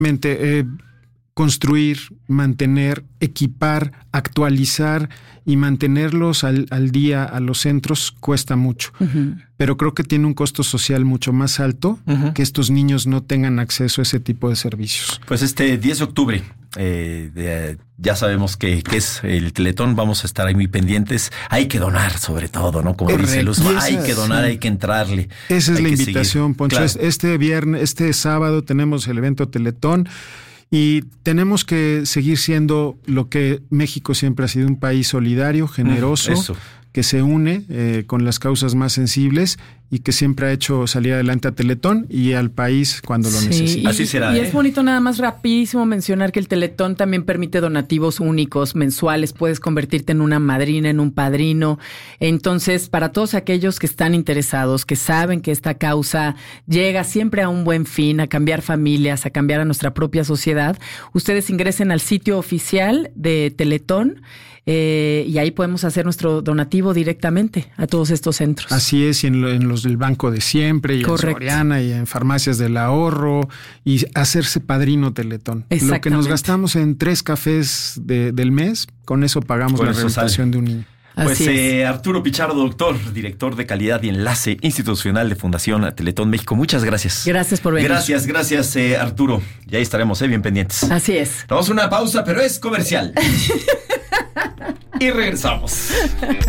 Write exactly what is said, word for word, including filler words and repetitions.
Eh, construir, mantener, equipar, actualizar y mantenerlos al, al día a los centros cuesta mucho. Uh-huh. Pero creo que tiene un costo social mucho más alto uh-huh. que estos niños no tengan acceso a ese tipo de servicios. Pues este diez de octubre, eh, de, ya sabemos que, que es el Teletón, vamos a estar ahí muy pendientes. Hay que donar sobre todo, ¿no? Como Correcto. dice Luz, hay que donar, sí. hay que entrarle. Esa es hay la que invitación, seguir. Poncho. Claro. Este viernes, este sábado tenemos el evento Teletón. Y tenemos que seguir siendo lo que México siempre ha sido, un país solidario, generoso, Eso. que se une eh, con las causas más sensibles y que siempre ha hecho salir adelante a Teletón y al país cuando lo sí, necesita. Y, Así será. Y ¿eh? es bonito nada más rapidísimo mencionar que el Teletón también permite donativos únicos, mensuales. Puedes convertirte en una madrina, en un padrino. Entonces, para todos aquellos que están interesados, que saben que esta causa llega siempre a un buen fin, a cambiar familias, a cambiar a nuestra propia sociedad, ustedes ingresen al sitio oficial de Teletón. Eh, y ahí podemos hacer nuestro donativo directamente a todos estos centros. Así es, y en, lo, en los del Banco de Siempre, y Correcto. en Soriana, y en Farmacias del Ahorro, y hacerse padrino Teletón. Lo que nos gastamos en tres cafés de, del mes, con eso pagamos con la rehabilitación de un niño. Pues eh, Arturo Pichardo, doctor, director de calidad y enlace institucional de Fundación Teletón México. Muchas gracias. Gracias por venir. Gracias, gracias eh, Arturo. Y ahí estaremos eh, bien pendientes. Así es. Vamos a una pausa, pero es comercial. Y regresamos.